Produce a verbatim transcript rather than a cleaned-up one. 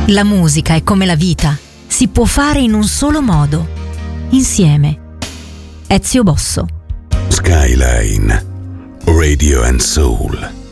La musica è come la vita, si può fare in un solo modo, insieme. Ezio Bosso. Skyline Radio and Soul.